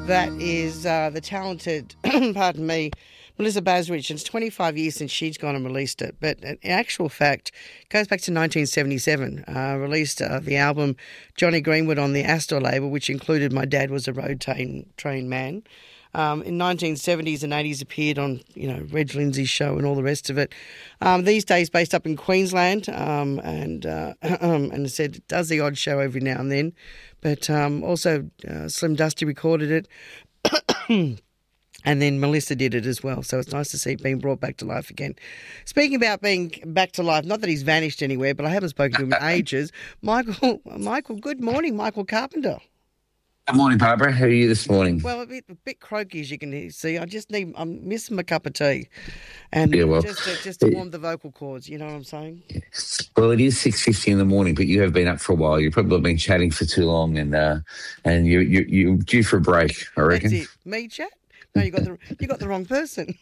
That is the talented, pardon me, Melissa Basrich. It's 25 years since she's gone and released it. But in actual fact, it goes back to 1977. Released the album Johnny Greenwood on the Astor label, which included My Dad Was a Road Train Man. In 1970s and 80s appeared on, Reg Lindsay's show and all the rest of it. These days based up in Queensland and said does the odd show every now and then. But also Slim Dusty recorded it and then Melissa did it as well. So it's nice to see it being brought back to life again. Speaking about being back to life, not that he's vanished anywhere, but I haven't spoken to him in ages. Michael, good morning, Michael Carpenter. Good morning, Barbara. How are you this morning? Well, a bit croaky, as you can see. I'm missing my cup of tea, and just to warm the vocal cords. You know what I'm saying? Yeah. Well, it is 6:50 in the morning, but you have been up for a while. You've probably been chatting for too long, and you're due for a break, I reckon. That's it. Me chat? No, you got the wrong person.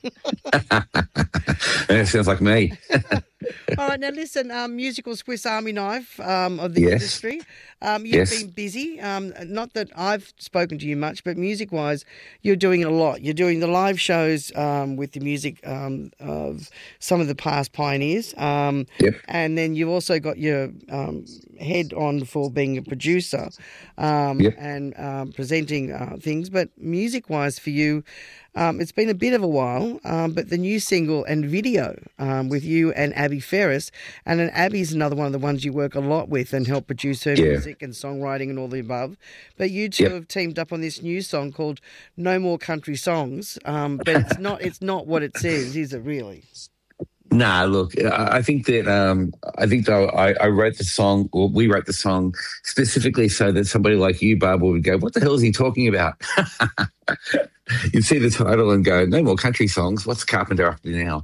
That sounds like me. All right, now listen, musical Swiss Army knife of the industry. You've been busy. Not that I've spoken to you much, but music-wise, you're doing a lot. You're doing the live shows with the music of some of the past pioneers. And then you've also got your head on for being a producer and presenting things. But music-wise for you, it's been a bit of a while, but the new single and video with you and Abby Ferris, and then Abby's another one of the ones you work a lot with and help produce her music and songwriting and all the above. But you two have teamed up on this new song called No More Country Songs, but it's not what it says, is it really? Nah, look, I think that I wrote the song, or we wrote the song specifically so that somebody like you, Barbara, would go, what the hell is he talking about? You'd see the title and go, no more country songs. What's Carpenter up to now?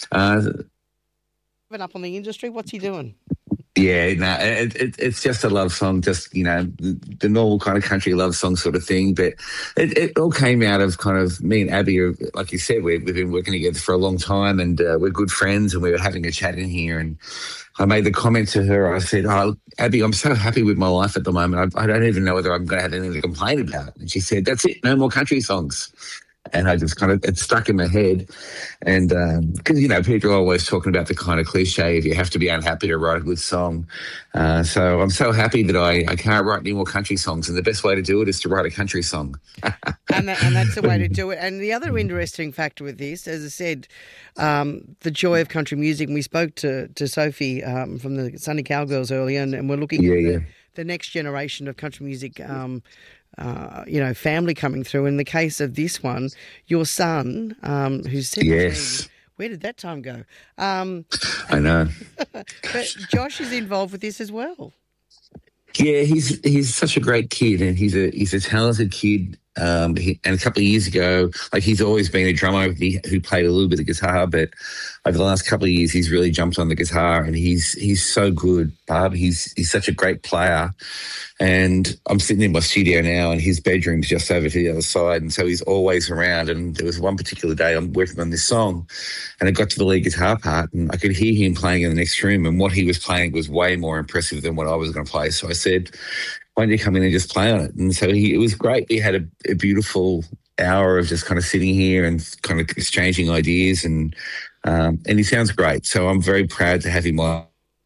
Up on the industry, what's he doing? Yeah, no, it's just a love song, just, the normal kind of country love song sort of thing. But it all came out of kind of me and Abby, like you said, we've been working together for a long time, and we're good friends, and we were having a chat in here, and I made the comment to her. I said, oh, Abby, I'm so happy with my life at the moment. I don't even know whether I'm going to have anything to complain about. And she said, that's it, no more country songs. And I just it stuck in my head. And because, people are always talking about the kind of cliche of you have to be unhappy to write a good song. So I'm so happy that I can't write any more country songs. And the best way to do it is to write a country song. and that's the way to do it. And the other interesting factor with this, as I said, the joy of country music. And we spoke to Sophie from the Sunny Cowgirls earlier, and we're looking at the next generation of country music family coming through. In the case of this one, your son, who's 17, where did that time go? I know. But Josh is involved with this as well. Yeah, he's such a great kid, and he's a talented kid. And a couple of years ago, he's always been a drummer who played a little bit of guitar, but over the last couple of years, he's really jumped on the guitar, and he's so good, Barb. He's such a great player. And I'm sitting in my studio now, and his bedroom's just over to the other side, and so he's always around. And there was one particular day I'm working on this song, and I got to the lead guitar part, and I could hear him playing in the next room, and what he was playing was way more impressive than what I was going to play. So I said, why don't you come in and just play on it? And so it was great. We had a beautiful hour of just kind of sitting here and kind of exchanging ideas, and he sounds great. So I'm very proud to have him on.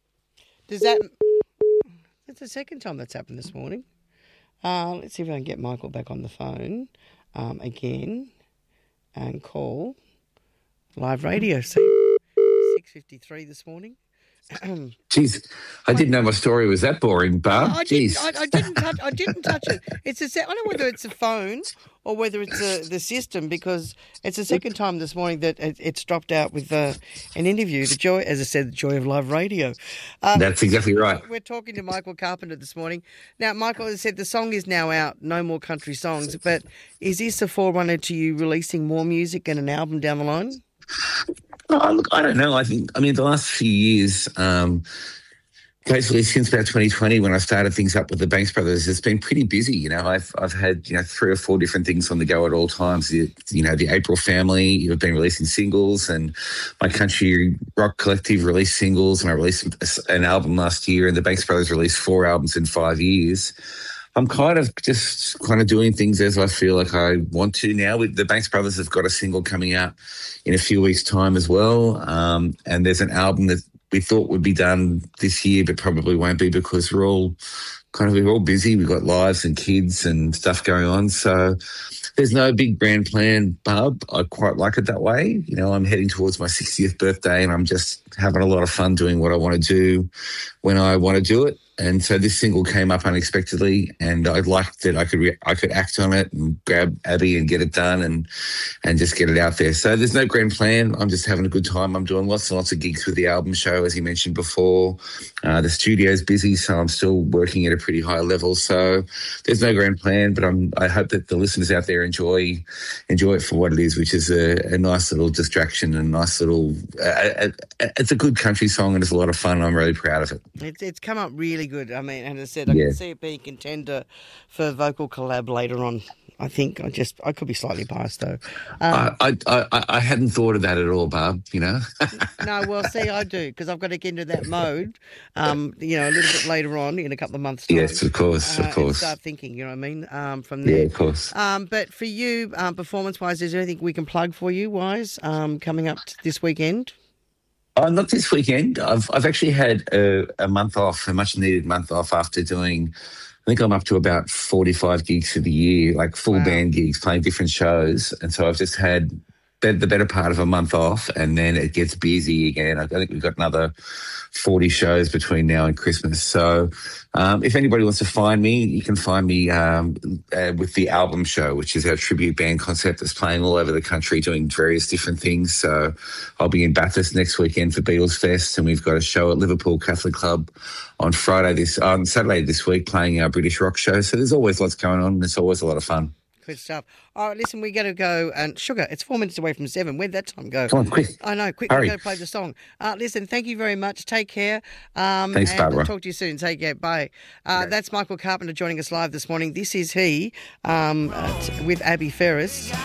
That's the second time that's happened this morning. Let's see if I can get Michael back on the phone again and call live radio. See, 6:53 this morning. Jeez, I didn't know my story was that boring, Barb. I didn't touch it. I don't know whether it's a phone or whether it's the system, because it's the second time this morning that it's dropped out with an interview. The joy, as I said, the joy of live radio. That's exactly right. We're talking to Michael Carpenter this morning. Now, Michael has said the song is now out, No More Country Songs, but is this a forerunner to you releasing more music and an album down the line? Oh, look, I don't know. I mean, the last few years, basically since about 2020, when I started things up with the Banks Brothers, it's been pretty busy. I've had 3 or 4 different things on the go at all times. The April Family, have been releasing singles, and my country rock collective released singles, and I released an album last year, and the Banks Brothers released 4 albums in 5 years. I'm kind of just doing things as I feel like I want to now. The Banks Brothers have got a single coming out in a few weeks' time as well. And there's an album that we thought would be done this year, but probably won't be because we're all busy. We've got lives and kids and stuff going on. So there's no big grand plan, Barb. I quite like it that way. You know, I'm heading towards my 60th birthday and I'm just having a lot of fun doing what I want to do when I want to do it. And so this single came up unexpectedly, and I liked that I could act on it and grab Abby and get it done and just get it out there. So there's no grand plan. I'm just having a good time. I'm doing lots and lots of gigs with the album show, as you mentioned before. The studio's busy, so I'm still working at a pretty high level. So there's no grand plan, but I hope that the listeners out there enjoy it for what it is, which is a nice little distraction and a nice little. It's a good country song and it's a lot of fun. I'm really proud of it. It's come up really good. I mean, and as I said, I can see it being a contender for vocal collab later on. I think I could be slightly biased though. I hadn't thought of that at all, Barb. You know. No, well, see, I do because I've got to get into that mode. A little bit later on in a couple of months' time. Yes, of course. And start thinking. You know what I mean? From there. Yeah, of course. But for you, performance-wise, is there anything we can plug for you, coming up this weekend? Not this weekend. I've actually had a month off, a much needed month off after doing. I think I'm up to about 45 gigs for the year, like full band gigs, playing different shows, and so I've just had the better part of a month off, and then it gets busy again. I think we've got another 40 shows between now and Christmas. So if anybody wants to find me, you can find me with the Album Show, which is our tribute band concept that's playing all over the country doing various different things. So I'll be in Bathurst next weekend for Beatles Fest, and we've got a show at Liverpool Catholic Club on Saturday this week playing our British rock show. So there's always lots going on, and it's always a lot of fun. Good stuff. All right, listen, we got to go. And Sugar, it's 4 minutes away from 7. Where'd that time go? Come on, quick. I know, quick. We've got to play the song. Listen, thank you very much. Take care. Thanks, Barbara. I'll talk to you soon. Take care. Bye. That's Michael Carpenter joining us live this morning. This is he with Abby Ferris.